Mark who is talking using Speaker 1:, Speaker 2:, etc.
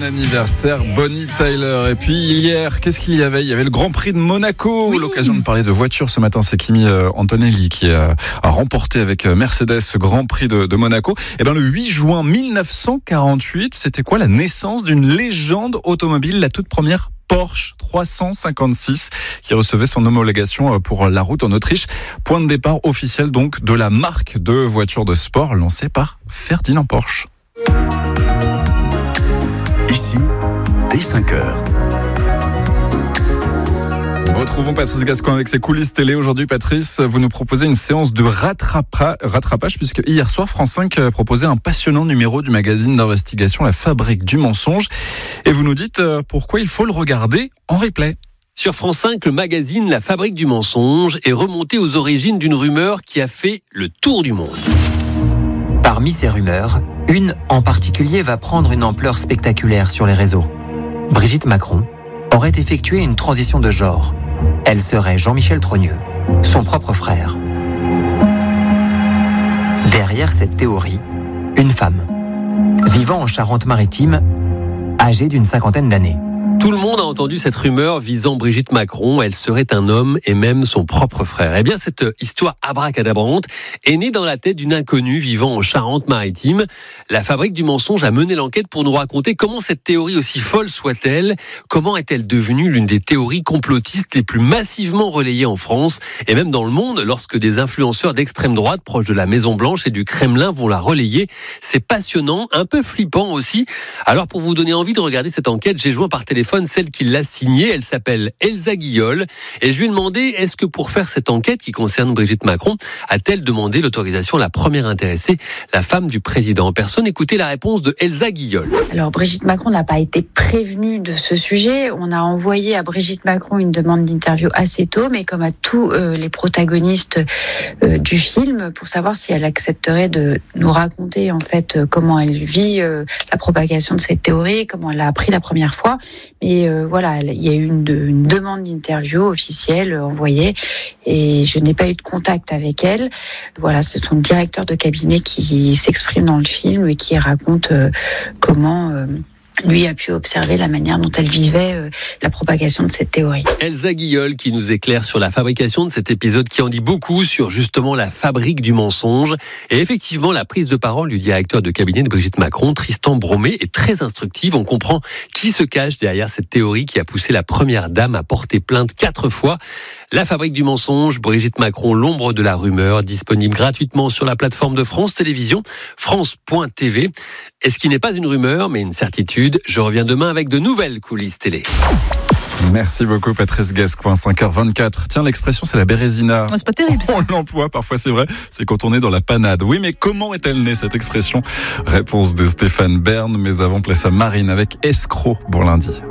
Speaker 1: anniversaire Bonnie Tyler. Et puis hier, qu'est-ce qu'il y avait ? Il y avait le Grand Prix de Monaco. Oui. L'occasion de parler de voitures ce matin. C'est Kimi Antonelli qui a remporté avec Mercedes ce Grand Prix de Monaco. Et le 8 juin 1948, c'était quoi la naissance d'une légende automobile, la toute première Porsche 356 qui recevait son homologation pour la route en Autriche. Point de départ officiel donc de la marque de voitures de sport lancée par Ferdinand Porsche.
Speaker 2: Ici, dès 5h.
Speaker 1: Retrouvons Patrice Gascoin avec ses coulisses télé. Aujourd'hui, Patrice, vous nous proposez une séance de rattrapage puisque hier soir, France 5 proposait un passionnant numéro du magazine d'investigation La Fabrique du mensonge. Et vous nous dites pourquoi il faut le regarder en replay.
Speaker 3: Sur France 5, le magazine La Fabrique du mensonge est remonté aux origines d'une rumeur qui a fait le tour du monde.
Speaker 4: Parmi ces rumeurs, une en particulier va prendre une ampleur spectaculaire sur les réseaux. Brigitte Macron aurait effectué une transition de genre. Elle serait Jean-Michel Trogneux, son propre frère. Derrière cette théorie, une femme, vivant en Charente-Maritime, âgée d'une 50aine d'années.
Speaker 3: Tout le monde a entendu cette rumeur visant Brigitte Macron. Elle serait un homme et même son propre frère. Eh bien, cette histoire abracadabrante est née dans la tête d'une inconnue vivant en Charente-Maritime. La Fabrique du mensonge a mené l'enquête pour nous raconter comment cette théorie, aussi folle soit-elle, comment est-elle devenue l'une des théories complotistes les plus massivement relayées en France et même dans le monde lorsque des influenceurs d'extrême droite proches de la Maison-Blanche et du Kremlin vont la relayer. C'est passionnant, un peu flippant aussi. Alors, pour vous donner envie de regarder cette enquête, j'ai joint par téléphone celle qui l'a signée. Elle s'appelle Elsa Guillol et je lui ai demandé est-ce que pour faire cette enquête qui concerne Brigitte Macron, a-t-elle demandé l'autorisation à la première intéressée, la femme du président en personne. Écoutez la réponse de Elsa Guillol.
Speaker 5: Alors Brigitte Macron n'a pas été prévenue de ce sujet. On a envoyé à Brigitte Macron une demande d'interview assez tôt, mais comme à tous les protagonistes du film, pour savoir si elle accepterait de nous raconter en fait comment elle vit la propagation de cette théorie, comment elle l'a appris la première fois. Mais voilà, il y a eu une demande d'interview officielle envoyée et je n'ai pas eu de contact avec elle. Voilà, c'est son directeur de cabinet qui s'exprime dans le film et qui raconte comment lui a pu observer la manière dont elle vivait la propagation de cette théorie.
Speaker 3: Elsa Guillol qui nous éclaire sur la fabrication de cet épisode qui en dit beaucoup sur justement la fabrique du mensonge. Et effectivement, la prise de parole du directeur de cabinet de Brigitte Macron, Tristan Bromet, est très instructive. On comprend qui se cache derrière cette théorie qui a poussé la première dame à porter plainte 4 fois. La Fabrique du mensonge, Brigitte Macron, l'ombre de la rumeur, disponible gratuitement sur la plateforme de France Télévisions, France.tv. Et ce qui n'est pas une rumeur, mais une certitude, je reviens demain avec de nouvelles coulisses télé.
Speaker 1: Merci beaucoup Patrice Gascoin, 5h24. Tiens, l'expression c'est la bérésina.
Speaker 6: C'est pas terrible ça.
Speaker 1: On l'emploie parfois, c'est vrai, c'est quand on est dans la panade. Oui, mais comment est-elle née cette expression ? Réponse de Stéphane Bern, mais avant place à Marine avec Escroc pour lundi.